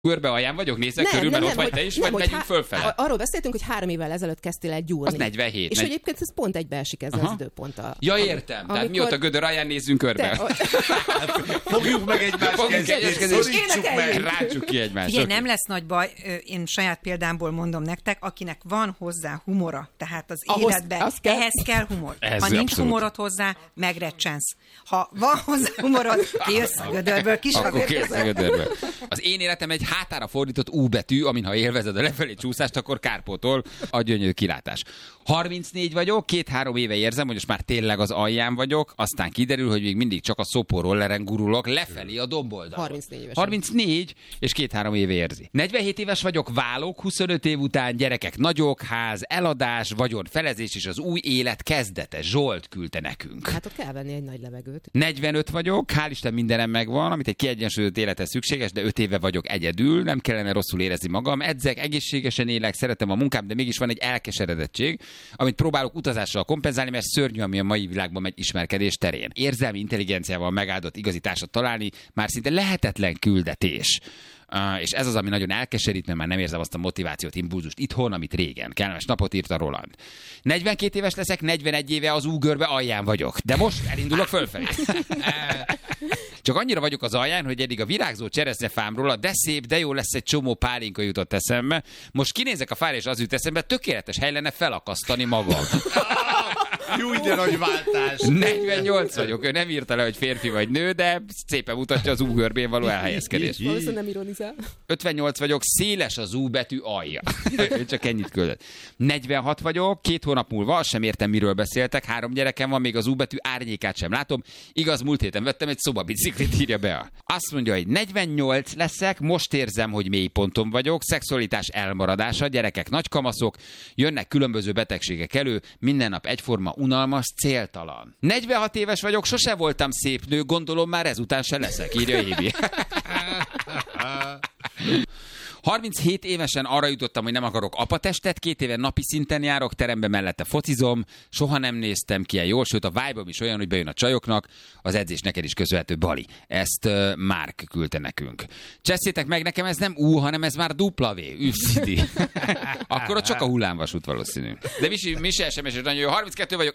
Körbe alján vagyok, nézek körül, mert ott vagy te is, vagy megyünk fölfele. Arról beszéltünk, hogy 3 évvel ezelőtt kezdtél el gyúrni. Az 47. És egyébként ez pont egybeesik ezzel az időponttal. Ja, értem. Tehát mióta gödör alján nézzünk körbe. Fogjuk meg egymást kezét, szorítsuk meg. Rácsuk ki egymást. Figyelj, nem lesz nagy baj, én saját példámból mondom nektek, akinek van hozzá humora, tehát az életben, ehhez kell humor. Ha nincs humorod hozzá, megrecsensz. Ha van hozzá humorod, kijössz a gödörből, akkor kijössz a gödörből. Az én életem egy hátára fordított U betű, amin ha élvezed a lefelé csúszást, akkor kárpótol a gyönyörű kilátás. 34 vagyok, 2-3 éve érzem, hogy most már tényleg az alján vagyok, aztán kiderül, hogy még mindig csak a szopórolleren gurulok lefelé a domboldalon. 34 éves. 34 és 2-3 éve érzi. 47 éves vagyok, válok, 25 év után, gyerekek nagyok, ház, eladás, vagyonfelezés és az új élet kezdete. Zsolt küldte nekünk. Hát ott kell venni egy nagy levegőt. 45 vagyok, hál' Isten mindenem megvan, amit egy kiegyensúlyozott élethez szükséges, de 5 éve vagyok egyedül, nem kellene rosszul érezni magam, edzek, egészségesen élek, szeretem a munkám, de mégis van egy elkeseredettség, amit próbálok utazással kompenzálni, mert szörnyű, ami a mai világban megy ismerkedés terén. Érzelmi intelligenciával megáldott igazi társat találni már szinte lehetetlen küldetés. És ez az, ami nagyon elkeserít, mert már nem érzem azt a motivációt, impulzust itthon, amit régen. Kellemes napot írt a Roland. 42 éves leszek, 41 éve az úgörbe alján vagyok, de most elindulok fölfelé. Csak annyira vagyok az alján, hogy eddig a virágzó cseresznyefámról a de szép, de jó lesz egy csomó pálinka jutott eszembe. Most kinézek a fára, és az jut eszembe, tökéletes hely lenne felakasztani magam. Jó, de nagy váltás. 48 vagyok, ő nem írta le, hogy férfi vagy nő, de szépen mutatja az U-görbén való elhelyezkedést. Valószínűleg nem ironizál. 58 vagyok, széles az U betű alja. Ő csak ennyit küldött. 46 vagyok, 2 hónap múlva, azt sem értem, miről beszéltek, 3 gyerekem van, még az U betű árnyékát sem látom. Igaz, múlt héten vettem egy szobabiciklit, írja be. Azt mondja, hogy 48 leszek, most érzem, hogy mélyponton vagyok, szexualitás elmaradása, gyerekek nagykamaszok, jönnek különböző betegségek elő, minden nap egyforma, unalmas, céltalan. 46 éves vagyok, sose voltam szép nő, gondolom már ezután se leszek, írja Évi. 37 évesen arra jutottam, hogy nem akarok apatestet, 2 éve napi szinten járok, terembe mellette focizom, soha nem néztem ki ilyen jól, sőt a vibe-om is olyan, hogy bejön a csajoknak, az edzés neked is köszönhető, Bali. Ezt Márk küldte nekünk. Cseszétek meg, nekem ez nem U, hanem ez már W, Üvszidi. Akkor ott csak a hullámvasút valószínű. De Misi SMS nagyon jó, 32 vagyok.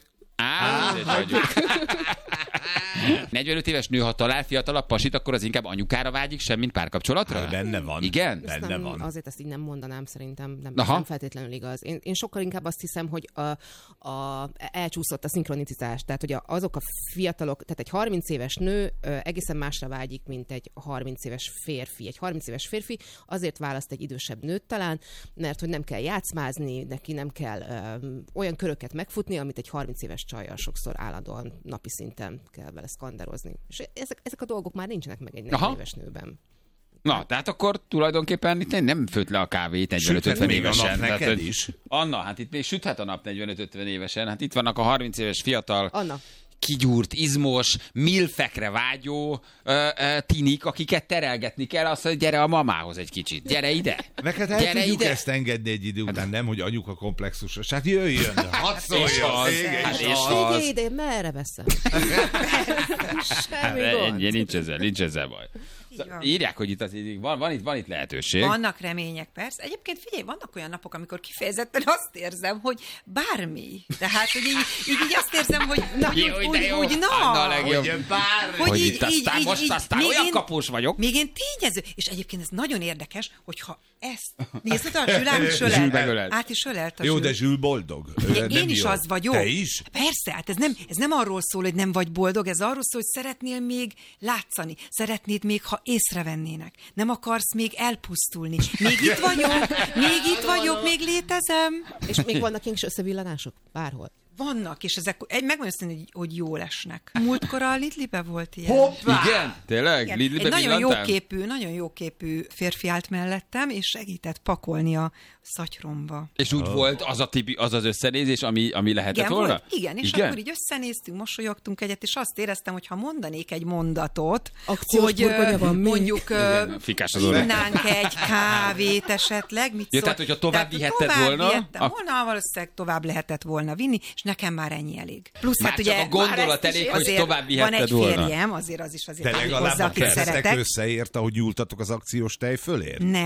45 éves nő, ha talál fiatalabb pasit, akkor az inkább anyukára vágyik, semmint párkapcsolatra? Benne van. Igen? Benne van. Azért ezt így nem mondanám, szerintem nem feltétlenül igaz. Én sokkal inkább azt hiszem, hogy elcsúszott a szinkronicitás. Tehát, hogy azok a fiatalok, tehát egy 30 éves nő egészen másra vágyik, mint egy 30 éves férfi. Egy 30 éves férfi azért választ egy idősebb nőt talán, mert hogy nem kell játszmázni, neki nem kell olyan köröket megfutni, amit egy 30 éves csajjal sokszor állandóan napi szinten kell vele szkanderozni. És ezek a dolgok már nincsenek meg egy 40 éves nőben. Na, tehát akkor tulajdonképpen itt nem főtt le a kávét 45-50 évesen. Neked is. Anna, hát itt még süthet a nap 45-50 évesen. Hát itt vannak a 30 éves fiatal, Anna. kigyúrt, izmos, milfekre vágyó tinik, akiket terelgetni kell, azt mondja, gyere a mamához egy kicsit, gyere ide. Neked el tudjuk ezt engedni egy idő után, nem, hogy anyuka komplexusos. Hát jöjjön, hadd szóljon. Figyelj ide, merre veszem? Semmi gond. Nincs ezzel baj. Írják, hogy itt van itt lehetőség. Vannak remények, persze. Egyébként figyelj, vannak olyan napok, amikor kifejezetten azt érzem, hogy bármi. Tehát, hogy így azt érzem, hogy hogy itt aztán olyan kapós vagyok. Még én tényező. És egyébként ez nagyon érdekes, hogyha ezt nézd, a Zsül át is ölelt a Zsül. Jó, de Zsül boldog. Én is az vagyok. Te is? Persze, hát ez nem arról szól, hogy nem vagy boldog, ez arról szól, hogy szeretnél még látszani. Szeretnéd még, ha észrevennének. Nem akarsz még elpusztulni. Még itt vagyok, még létezem. És még vannak kis összevillanások? Bárhol. Vannak, és ezek megmondom azt, hogy jól esnek. Múltkor a Lidlibe volt ilyen. Hoppá! Igen? Tényleg? Igen. Lidlibe Egy nagyon jóképű férfi állt mellettem, és segített pakolni a szatyromba. És úgy volt az az összenézés, ami lehetett volna? Igen, és akkor így összenéztünk, mosolyogtunk egyet, és azt éreztem, hogy ha mondanék egy mondatot, hogy mondjuk innánk egy kávét esetleg, tehát, hogyha tovább vihetted volna? Valószínűleg tovább lehetett volna vinni, és nekem már ennyi elég. Plusz már hát ugye a gondolat elég, hogy tovább vihetted volna. Van egy férjem, azért az is te legalább hozzá, akit szeretek. összeért, ahogy nyúltatok az akciós tej fölért?